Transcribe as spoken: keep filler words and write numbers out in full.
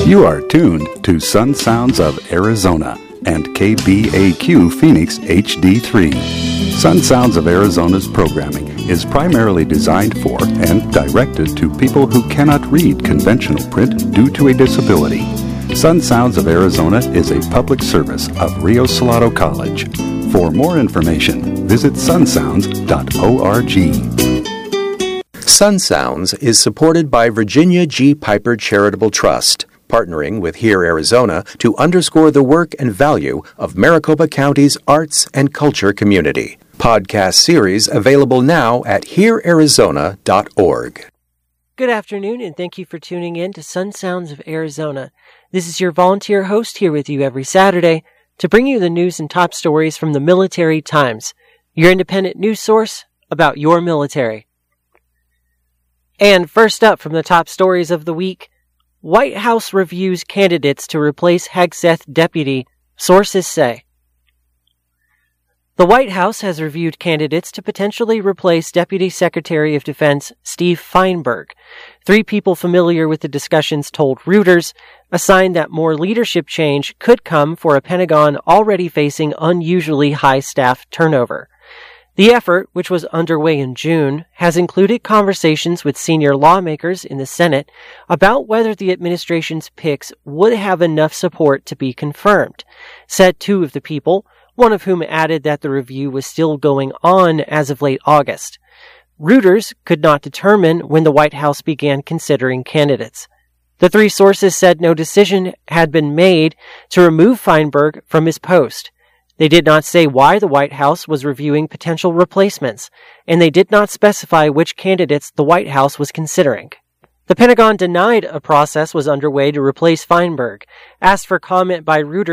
You are tuned to Sun Sounds of Arizona and K B A Q Phoenix H D three. Sun Sounds of Arizona's programming is primarily designed for and directed to people who cannot read conventional print due to a disability. Sun Sounds of Arizona is a public service of Rio Salado College. For more information, visit sun sounds dot org. Sun Sounds is supported by Virginia G. Piper Charitable Trust, partnering with Here Arizona to underscore the work and value of Maricopa County's arts and culture community. Podcast series available now at here arizona dot org. Good afternoon, and thank you for tuning in to Sun Sounds of Arizona. This is your volunteer host here with you every Saturday to bring you the news and top stories from the Military Times, your independent news source about your military. And first up from the top stories of the week, White House reviews candidates to replace Hegseth deputy, sources say. The White House has reviewed candidates to potentially replace Deputy Secretary of Defense Steve Feinberg. Three people familiar with the discussions told Reuters, a sign that more leadership change could come for a Pentagon already facing unusually high staff turnover. The effort, which was underway in June, has included conversations with senior lawmakers in the Senate about whether the administration's picks would have enough support to be confirmed, said two of the people, one of whom added that the review was still going on as of late August. Reuters could not determine when the White House began considering candidates. The three sources said no decision had been made to remove Feinberg from his post. They did not say why the White House was reviewing potential replacements, and they did not specify which candidates the White House was considering. The Pentagon denied a process was underway to replace Feinberg. Asked for comment by Reuters